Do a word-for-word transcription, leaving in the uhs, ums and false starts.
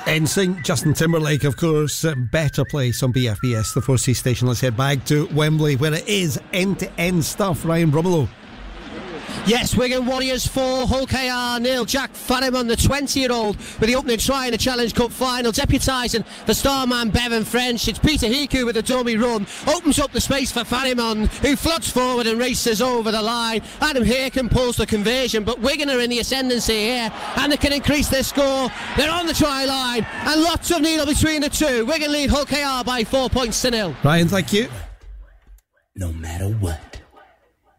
N Sync, Justin Timberlake, of course. Better Place on B F B S, the four C station. Let's head back to Wembley, where it is end-to-end stuff. Ryan Brummelow. Yes, Wigan Warriors four, Hull K R nil. Jack Farrimon, the twenty-year-old, with the opening try in the Challenge Cup final, deputising the star man Bevan French. It's Peter Hiku with a dummy run, opens up the space for Farrimon, who floods forward and races over the line. Adam Haken pulls the conversion, but Wigan are in the ascendancy here, and they can increase their score. They're on the try line, and lots of needle between the two. Wigan lead Hull K R by four points to nil. Ryan, thank you. No matter what.